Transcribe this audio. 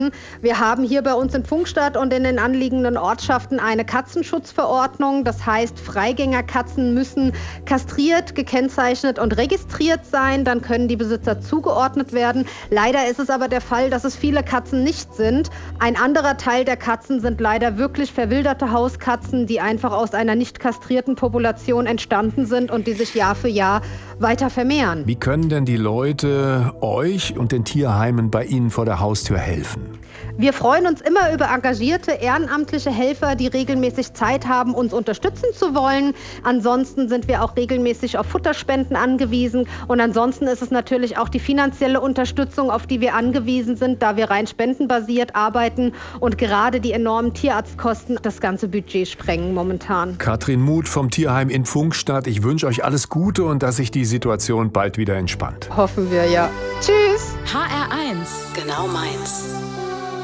Wir haben hier bei uns in Pfungstadt und in den anliegenden Ortschaften eine Katzenschutzverordnung. Das heißt, Freigängerkatzen müssen kastriert, gekennzeichnet und registriert sein. Dann können die Besitzer zugeordnet werden. Leider ist es aber der Fall, dass es viele Katzen nicht sind. Ein anderer Teil der Katzen sind leider wirklich verwilderte Hauskatzen, die einfach aus einer nicht kastrierten Population entstanden sind und die sich Jahr für Jahr weiter vermehren. Wie können denn die Leute euch und den Tierheimen bei Ihnen vor der Haustür helfen? Wir freuen uns immer über engagierte ehrenamtliche Helfer, die regelmäßig Zeit haben, uns unterstützen zu wollen. Ansonsten sind wir auch regelmäßig auf Futterspenden angewiesen. Und ansonsten ist es natürlich auch die finanzielle Unterstützung, auf die wir angewiesen sind, da wir rein spendenbasiert arbeiten und gerade die enormen Tierarztkosten das ganze Budget sprengen momentan. Katrin Muth vom Tierheim in Pfungstadt, ich wünsche euch alles Gute und dass sich die Situation bald wieder entspannt. Hoffen wir, ja. Tschüss! HR1, genau meins.